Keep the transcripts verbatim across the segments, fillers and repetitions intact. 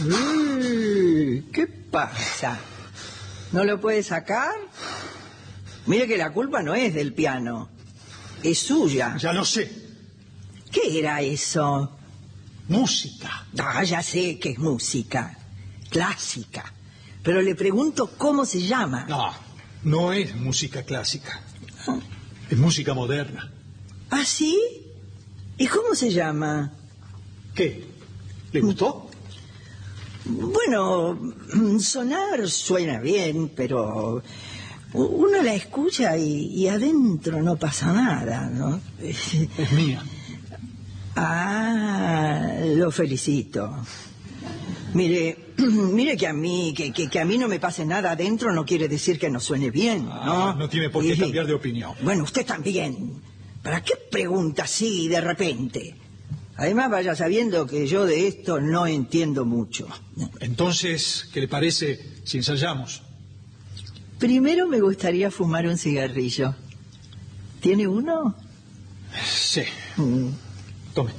Uy, ¿qué pasa? ¿No lo puede sacar? Mire que la culpa no es del piano, es suya. Ya lo sé. ¿Qué era eso? Música. Ah, ya sé que es música, clásica. Pero le pregunto cómo se llama. No, no es música clásica. Es música moderna. ¿Ah, sí? ¿Y cómo se llama? ¿Qué? ¿Le gustó? Bueno, sonar suena bien, pero uno la escucha y, y adentro no pasa nada, ¿no? Es mía. Ah, lo felicito. Mire, mire que a mí, que, que, que a mí no me pase nada adentro no quiere decir que no suene bien, ¿no? Ah, no tiene por qué y, cambiar de opinión. Bueno, usted también. ¿Para qué pregunta así de repente? Además, vaya sabiendo que yo de esto no entiendo mucho. Entonces, ¿qué le parece si ensayamos? Primero me gustaría fumar un cigarrillo. ¿Tiene uno? Sí. Mm. Tome.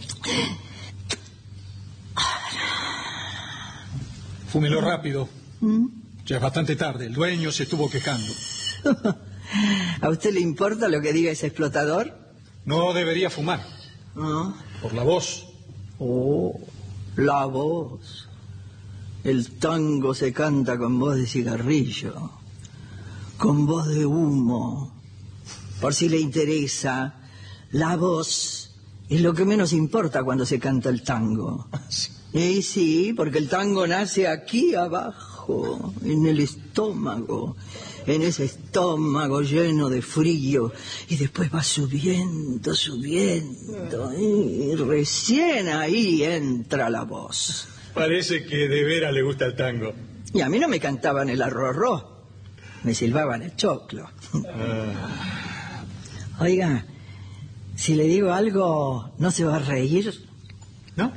Fúmelo rápido. ¿Mm? Ya es bastante tarde. El dueño se estuvo quejando. ¿A usted le importa lo que diga ese explotador? No debería fumar. ¿No? Por la voz. Oh, la voz. El tango se canta con voz de cigarrillo, con voz de humo. Por si le interesa, la voz es lo que menos importa cuando se canta el tango. Y sí, porque el tango nace aquí abajo, en el estómago, en ese estómago lleno de frío, y después va subiendo, subiendo, y recién ahí entra la voz. Parece que de veras le gusta el tango. Y a mí no me cantaban el arrorró, me silbaban el choclo. Ah. Oiga, si le digo algo, ¿no se va a reír? ¿No?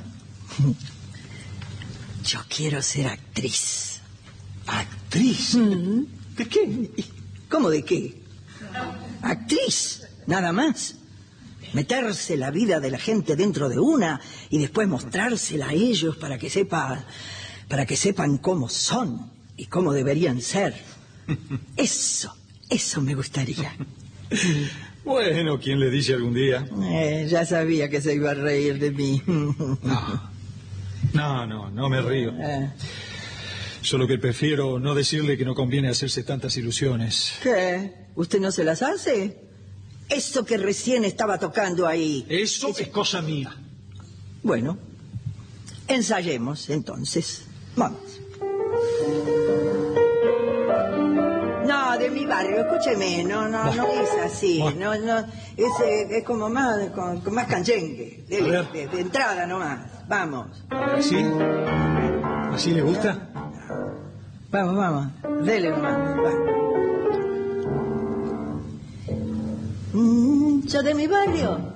Yo quiero ser actriz. ¿Actriz? ¿Mm? ¿De qué? ¿Cómo de qué? Actriz, nada más. Meterse la vida de la gente dentro de una y después mostrársela a ellos para que sepa, para que sepan cómo son y cómo deberían ser. Eso, eso me gustaría. Bueno, ¿quién le dice algún día? Eh, ya sabía que se iba a reír de mí. No, no, no, no me río. Eh. Solo que prefiero no decirle que no conviene hacerse tantas ilusiones. ¿Qué? ¿Usted no se las hace? Eso que recién estaba tocando ahí. Eso Ese... es cosa mía. Bueno, ensayemos entonces. Vamos. No, de mi barrio, escúcheme, no, no, no es así, no, no, es, es como más, con, con más canchengue, de, de, de entrada nomás, vamos. ¿Así? ¿Así le gusta? Vamos, vamos, dele nomás, va. Mm, yo de mi barrio.